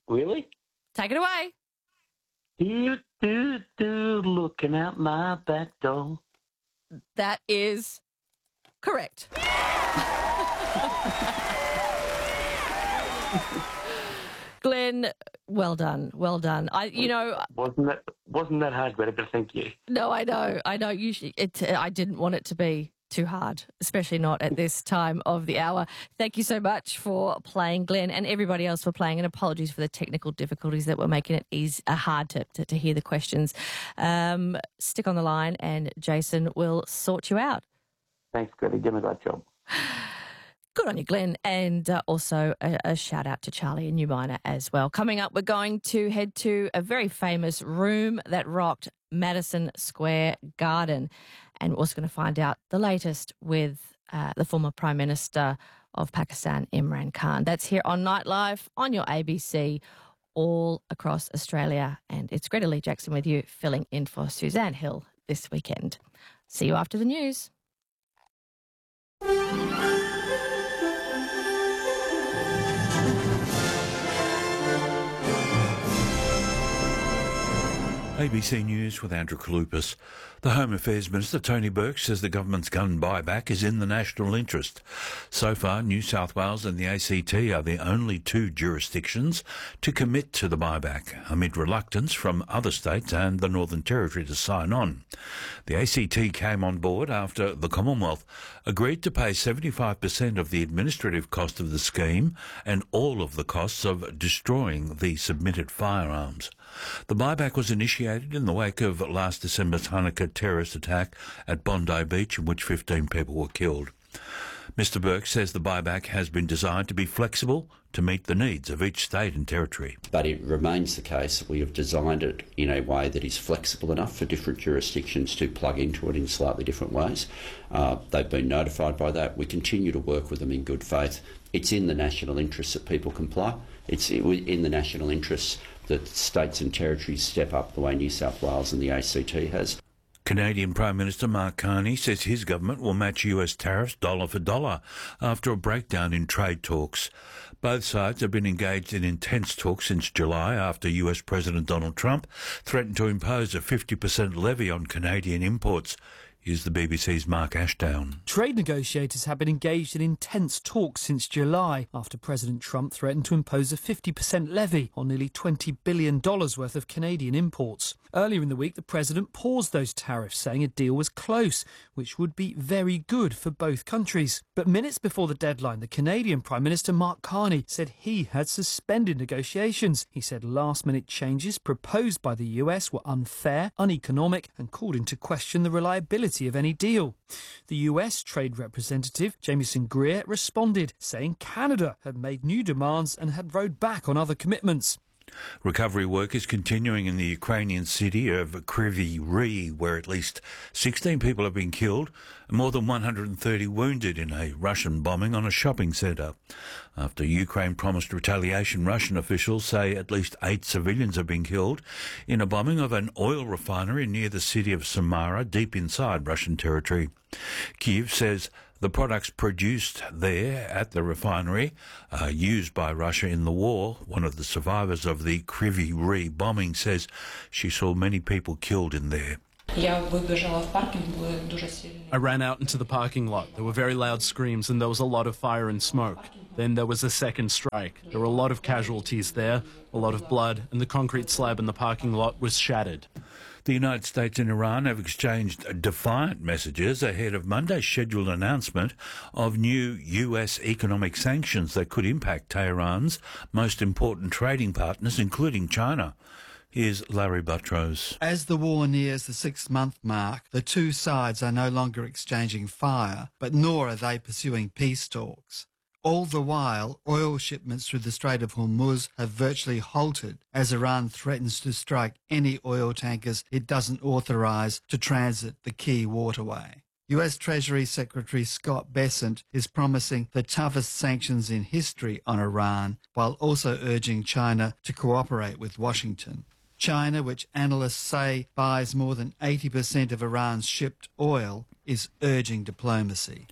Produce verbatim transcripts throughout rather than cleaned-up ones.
Really? Take it away. Do, do, do, looking out my back door. That is correct. Glenn, well done, well done. I, you know, wasn't that wasn't that hard, Greta? But thank you. No, I know, I know. Usually, it. I didn't want it to be too hard, especially not at this time of the hour. Thank you so much for playing, Glenn, and everybody else for playing. And apologies for the technical difficulties that were making it easy, uh, hard to, to to hear the questions. Um, stick on the line, and Jason will sort you out. Thanks, Greta. You've done a great job. Good on you, Glenn, and uh, also a, a shout out to Charlie in New Minor as well. Coming up, we're going to head to a very famous room that rocked Madison Square Garden, and we're also going to find out the latest with uh, the former Prime Minister of Pakistan, Imran Khan. That's here on Nightlife on your A B C all across Australia, and it's Greta Lee Jackson with you, filling in for Suzanne Hill this weekend. See you after the news. A B C News with Andrew Kalupas. The Home Affairs Minister, Tony Burke, says the government's gun buyback is in the national interest. So far, New South Wales and the A C T are the only two jurisdictions to commit to the buyback, amid reluctance from other states and the Northern Territory to sign on. The A C T came on board after the Commonwealth agreed to pay seventy-five percent of the administrative cost of the scheme and all of the costs of destroying the submitted firearms. The buyback was initiated in the wake of last December's Hanukkah terrorist attack at Bondi Beach, in which fifteen people were killed. Mister Burke says the buyback has been designed to be flexible to meet the needs of each state and territory. But it remains the case that we have designed it in a way that is flexible enough for different jurisdictions to plug into it in slightly different ways. Uh, they've been notified by that. We continue to work with them in good faith. It's in the national interest that people comply. It's in the national interest that states and territories step up the way New South Wales and the A C T has. Canadian Prime Minister Mark Carney says his government will match U S tariffs dollar for dollar after a breakdown in trade talks. Both sides have been engaged in intense talks since July after U S President Donald Trump threatened to impose a fifty percent levy on Canadian imports. Here's the B B C's Mark Ashdown. Trade negotiators have been engaged in intense talks since July after President Trump threatened to impose a fifty percent levy on nearly twenty billion dollars worth of Canadian imports. Earlier in the week, the president paused those tariffs, saying a deal was close, which would be very good for both countries. But minutes before the deadline, the Canadian Prime Minister Mark Carney said he had suspended negotiations. He said last-minute changes proposed by the U S were unfair, uneconomic, and called into question the reliability of any deal. The U S Trade Representative, Jamieson Greer, responded, saying Canada had made new demands and had rowed back on other commitments. Recovery work is continuing in the Ukrainian city of Kryvyi Rih, where at least sixteen people have been killed and more than one hundred thirty wounded in a Russian bombing on a shopping centre. After Ukraine promised retaliation, Russian officials say at least eight civilians have been killed in a bombing of an oil refinery near the city of Samara, deep inside Russian territory. Kyiv says the products produced there at the refinery are used by Russia in the war. One of the survivors of the Kryvyi Rih bombing says she saw many people killed in there. I ran out into the parking lot. There were very loud screams and there was a lot of fire and smoke. Then there was a second strike. There were a lot of casualties there, a lot of blood, and the concrete slab in the parking lot was shattered. The United States and Iran have exchanged defiant messages ahead of Monday's scheduled announcement of new U S economic sanctions that could impact Tehran's most important trading partners, including China. Here's Larry Buttrose. As the war nears the six-month mark, the two sides are no longer exchanging fire, but nor are they pursuing peace talks. All the while, oil shipments through the Strait of Hormuz have virtually halted as Iran threatens to strike any oil tankers it doesn't authorise to transit the key waterway. U S Treasury Secretary Scott Bessent is promising the toughest sanctions in history on Iran, while also urging China to cooperate with Washington. China, which analysts say buys more than eighty percent of Iran's shipped oil, is urging diplomacy.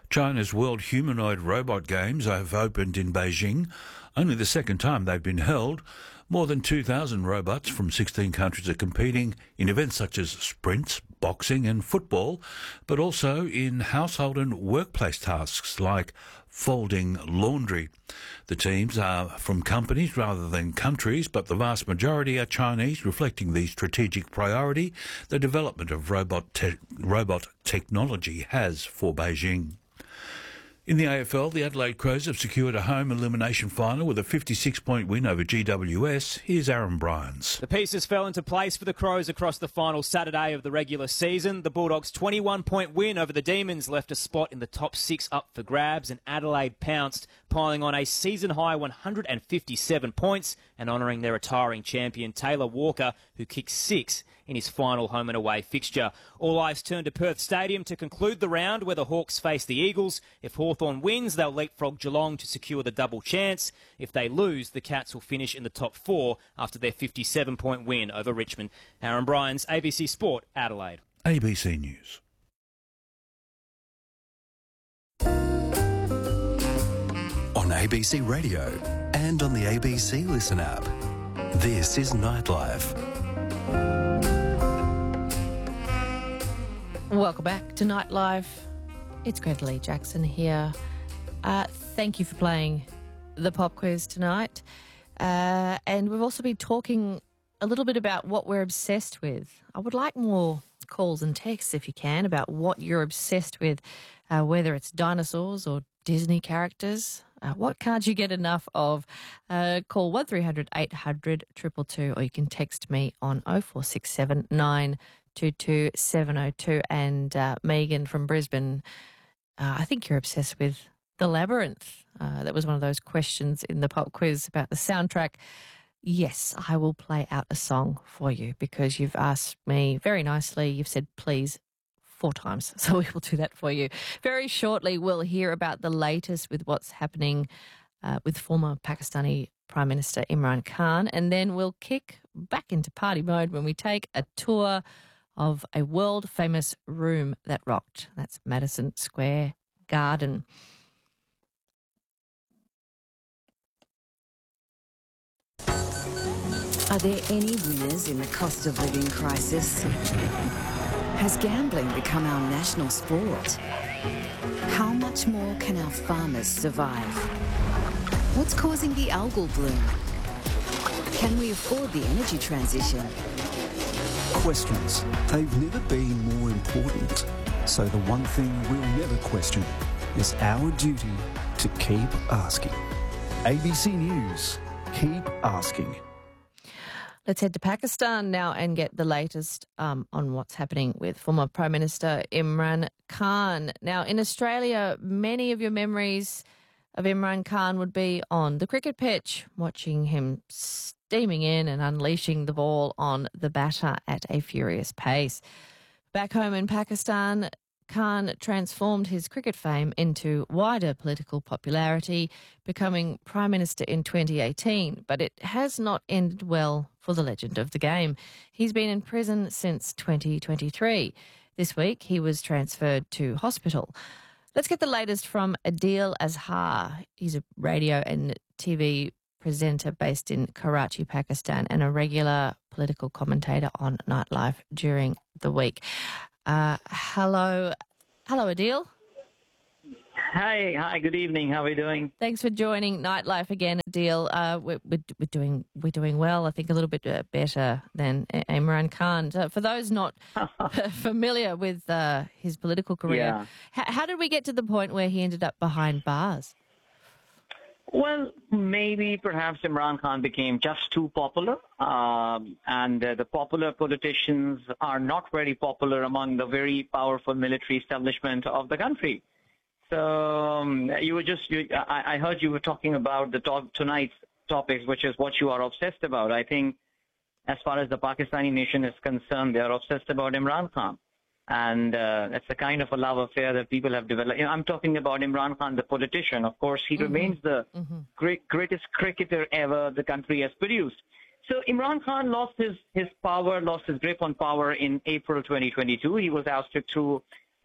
China's World Humanoid Robot Games have opened in Beijing, only the second time they've been held. More than two thousand robots from sixteen countries are competing in events such as sprints, boxing and football, but also in household and workplace tasks like folding laundry. The teams are from companies rather than countries, but the vast majority are Chinese, reflecting the strategic priority the development of robot, te- robot technology has for Beijing. In the A F L, the Adelaide Crows have secured a home elimination final with a fifty-six point win over G W S. Here's Aaron Bryans. The pieces fell into place for the Crows across the final Saturday of the regular season. The Bulldogs' twenty-one point win over the Demons left a spot in the top six up for grabs, and Adelaide pounced, piling on a season-high one hundred fifty-seven points and honouring their retiring champion Taylor Walker, who kicked six in his final home and away fixture. All eyes turn to Perth Stadium to conclude the round, where the Hawks face the Eagles. If Hawthorn wins, they'll leapfrog Geelong to secure the double chance. If they lose, the Cats will finish in the top four after their fifty-seven point win over Richmond. Aaron Bryans, A B C Sport, Adelaide. A B C News. On A B C Radio and on the A B C Listen app. This is Nightlife. Welcome back to Nightlife. It's Greta Lee Jackson here. Uh, thank you for playing the pop quiz tonight. Uh, and we've also been talking a little bit about what we're obsessed with. I would like more calls and texts, if you can, about what you're obsessed with, uh, whether it's dinosaurs or Disney characters. Uh, what can't you get enough of? Uh, call one three hundred eight hundred two two two, or you can text me on oh four six seven nine two two seven oh two. And uh, Megan from Brisbane, uh, I think you're obsessed with The Labyrinth. Uh, that was one of those questions in the pop quiz about the soundtrack. Yes, I will play out a song for you because you've asked me very nicely. You've said please four times, so we will do that for you. Very shortly, we'll hear about the latest with what's happening uh, with former Pakistani Prime Minister Imran Khan, and then we'll kick back into party mode when we take a tour of a world-famous room that rocked. That's Madison Square Garden. Are there any winners in the cost of living crisis? Has gambling become our national sport? How much more can our farmers survive? What's causing the algal bloom? Can we afford the energy transition? Questions. They've never been more important. So the one thing we'll never question is our duty to keep asking. A B C News. Keep asking. Let's head to Pakistan now and get the latest um, on what's happening with former Prime Minister Imran Khan. Now, in Australia, many of your memories of Imran Khan would be on the cricket pitch, watching him steaming in and unleashing the ball on the batter at a furious pace. Back home in Pakistan, Khan transformed his cricket fame into wider political popularity, becoming Prime Minister in twenty eighteen. But it has not ended well for the legend of the game. He's been in prison since twenty twenty-three. This week, he was transferred to hospital. Let's get the latest from Adil Azhar. He's a radio and T V presenter based in Karachi, Pakistan, and a regular political commentator on Nightlife during the week. Uh, hello, hello, Adil. Hi, hi. Good evening. How are you doing? Thanks for joining Nightlife again, Adil. Uh, we're, we're, we're doing we're doing well. I think a little bit uh, better than Imran Khan. So for those not familiar with uh, his political career, Yeah. how, how did we get to the point where he ended up behind bars? Well, maybe perhaps Imran Khan became just too popular, um, and uh, the popular politicians are not very popular among the very powerful military establishment of the country. So um, you were just, you, I, I heard you were talking about the talk, tonight's topics, which is what you are obsessed about. I think as far as the Pakistani nation is concerned, they are obsessed about Imran Khan. And uh, it's a kind of a love affair that people have developed. You know, I'm talking about Imran Khan, the politician. Of course, he mm-hmm. remains the mm-hmm. great, greatest cricketer ever the country has produced. So Imran Khan lost his, his power, lost his grip on power in April twenty twenty-two. He was ousted through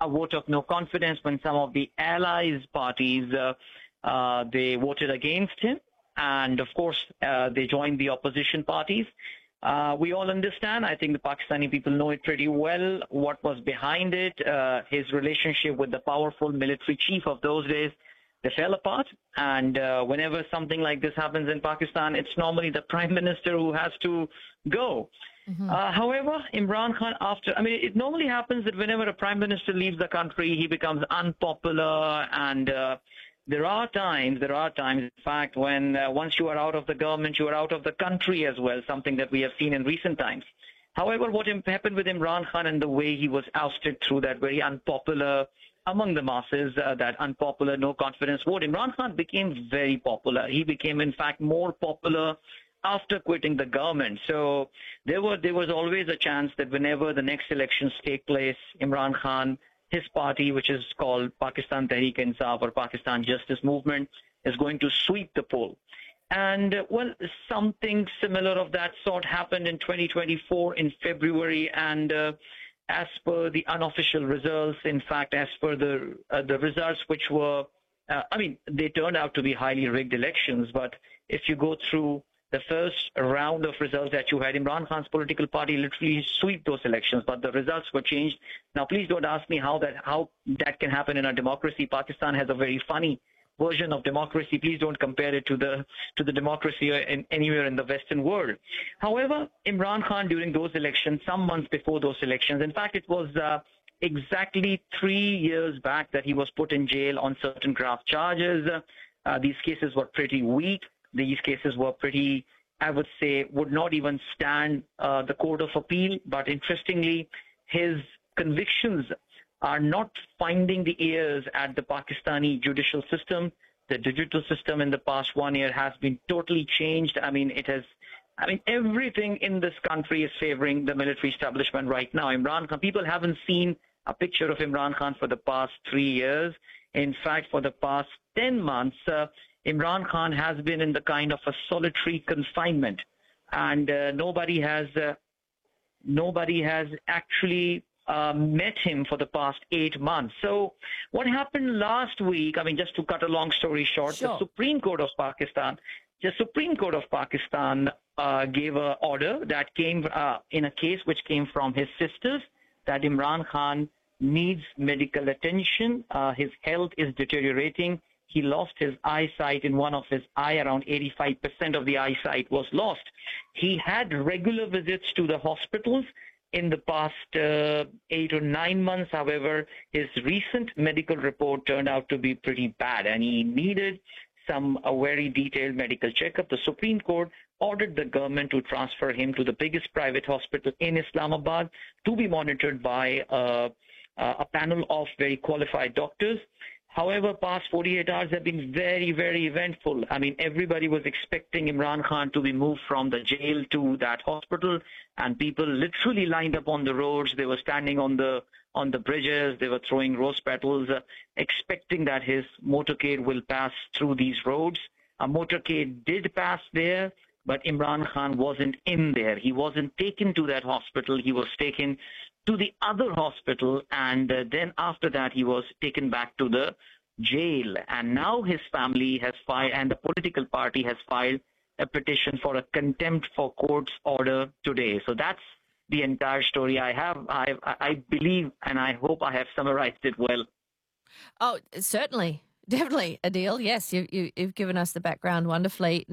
a vote of no confidence when some of the allies parties, uh, uh, they voted against him. And of course, uh, they joined the opposition parties. Uh, we all understand, I think the Pakistani people know it pretty well, what was behind it. Uh, his relationship with the powerful military chief of those days, they fell apart. And uh, whenever something like this happens in Pakistan, it's normally the prime minister who has to go. Mm-hmm. Uh, however, Imran Khan, after, I mean, it normally happens that whenever a prime minister leaves the country, he becomes unpopular. And uh, there are times, there are times, in fact, when uh, once you are out of the government, you are out of the country as well, something that we have seen in recent times. However, what happened with Imran Khan and the way he was ousted through that very unpopular, among the masses, uh, that unpopular, no confidence vote, Imran Khan became very popular. He became, in fact, more popular after quitting the government. So there were there was always a chance that whenever the next elections take place, Imran Khan, his party, which is called Pakistan Tehreek-e-Insaf or Pakistan Justice Movement, is going to sweep the poll. And, uh, well, something similar of that sort happened in twenty twenty-four in February. And uh, as per the unofficial results, in fact, as per the, uh, the results which were, uh, I mean, they turned out to be highly rigged elections. But if you go through the first round of results that you had, Imran Khan's political party literally swept those elections, but the results were changed. Now, please don't ask me how that how that can happen in a democracy. Pakistan has a very funny version of democracy. Please don't compare it to the to the democracy in, anywhere in the Western world. However, Imran Khan, during those elections, some months before those elections, in fact, it was uh, exactly three years back that he was put in jail on certain graft charges. Uh, these cases were pretty weak. These cases were pretty, I would say, would not even stand uh, the court of appeal. But interestingly, his convictions are not finding the ears at the Pakistani judicial system. The digital system in the past one year has been totally changed. I mean, it has, I mean, everything in this country is favoring the military establishment right now. Imran Khan, people haven't seen a picture of Imran Khan for the past three years. In fact, for the past ten months, uh, Imran Khan has been in the kind of a solitary confinement, and uh, nobody has uh, nobody has actually uh, met him for the past eight months. So what happened last week, I mean, just to cut a long story short, sure. the Supreme Court of Pakistan, the Supreme Court of Pakistan uh, gave an order that came uh, in a case which came from his sisters, that Imran Khan needs medical attention. Uh, his health is deteriorating. He lost his eyesight in one of his eye. Around eighty-five percent of the eyesight was lost. He had regular visits to the hospitals in the past uh, eight or nine months. However, his recent medical report turned out to be pretty bad, and he needed some a very detailed medical checkup. The Supreme Court ordered the government to transfer him to the biggest private hospital in Islamabad to be monitored by uh, a panel of very qualified doctors. However, past forty-eight hours have been very, very eventful. I mean, everybody was expecting Imran Khan to be moved from the jail to that hospital, and people literally lined up on the roads. They were standing on the on the bridges. They were throwing rose petals, uh, expecting that his motorcade will pass through these roads. A motorcade did pass there, but Imran Khan wasn't in there. He wasn't taken to that hospital. He was taken to the other hospital, and uh, then after that he was taken back to the jail. And now his family has filed, and the political party has filed a petition for a contempt for court's order today. So that's the entire story I have. I, I believe, and I hope I have summarized it well. Oh, certainly. Definitely, Adil. Yes, you, you, you've given us the background wonderfully.